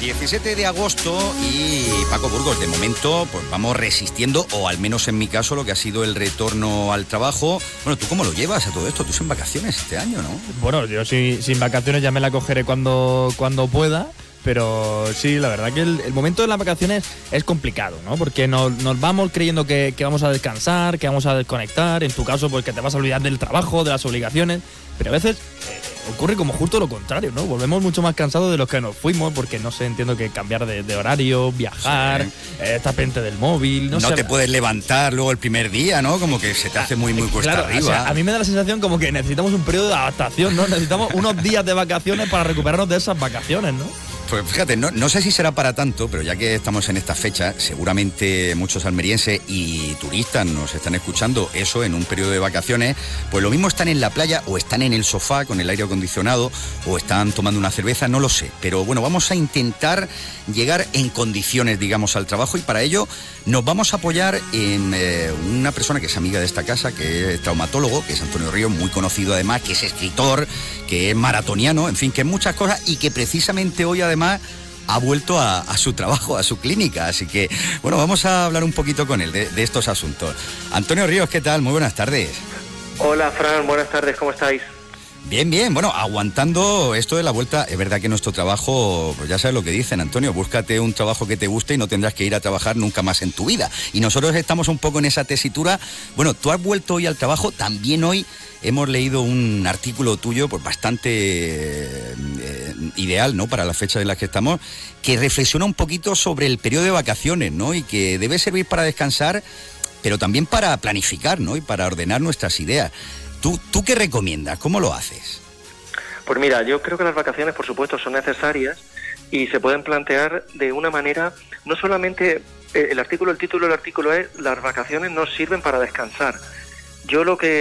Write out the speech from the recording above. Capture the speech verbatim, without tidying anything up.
diecisiete de agosto y Paco Burgos, de momento pues vamos resistiendo, o al menos en mi caso lo que ha sido el retorno al trabajo. Bueno, ¿tú cómo lo llevas a todo esto? Tú estás en vacaciones este año, ¿no? Bueno, yo sí, sin vacaciones ya me la cogeré cuando, cuando pueda. Pero sí, la verdad que el, el momento de las vacaciones es complicado, ¿no? Porque nos, nos vamos creyendo que, que vamos a descansar, que vamos a desconectar. En tu caso, pues que te vas a olvidar del trabajo, de las obligaciones. Pero a veces eh, ocurre como justo lo contrario, ¿no? Volvemos mucho más cansados de los que nos fuimos, porque no sé, entiendo que cambiar de, de horario, viajar, sí. eh, estar pendiente del móvil, no, no sé. te puedes levantar luego el primer día, ¿no? Como que se te hace muy, muy cuesta claro, arriba. O sea, a mí me da la sensación como que necesitamos un periodo de adaptación, ¿no? Necesitamos unos días de vacaciones para recuperarnos de esas vacaciones, ¿no? Pues fíjate, no, no sé si será para tanto, pero ya que estamos en esta fecha, seguramente muchos almerienses y turistas nos están escuchando eso en un periodo de vacaciones, pues lo mismo están en la playa o están en el sofá con el aire acondicionado o están tomando una cerveza, no lo sé. Pero bueno, vamos a intentar llegar en condiciones, digamos, al trabajo, y para ello nos vamos a apoyar en eh, una persona que es amiga de esta casa, que es traumatólogo, que es Antonio Ríos, muy conocido además, que es escritor, que es maratoniano, en fin, que es muchas cosas, y que precisamente hoy además ha vuelto a, a su trabajo, a su clínica. Así que, bueno, vamos a hablar un poquito con él de, de estos asuntos. Antonio Ríos, ¿qué tal? Muy buenas tardes. Hola, Fran, buenas tardes, ¿cómo estáis? Bien, bien, bueno, aguantando esto de la vuelta. Es verdad que nuestro trabajo, pues ya sabes lo que dicen, Antonio, búscate un trabajo que te guste y no tendrás que ir a trabajar nunca más en tu vida. Y nosotros estamos un poco en esa tesitura. Bueno, tú has vuelto hoy al trabajo, también hoy hemos leído un artículo tuyo, pues bastante eh, ideal, ¿no?, para la fecha en la que estamos, que reflexiona un poquito sobre el periodo de vacaciones, ¿no?, y que debe servir para descansar, pero también para planificar, ¿no?, y para ordenar nuestras ideas. ¿Tú, ¿Tú qué recomiendas? ¿Cómo lo haces? Pues mira, yo creo que las vacaciones, por supuesto, son necesarias y se pueden plantear de una manera, no solamente, eh, el artículo, el título del artículo es: las vacaciones no sirven para descansar. Yo lo que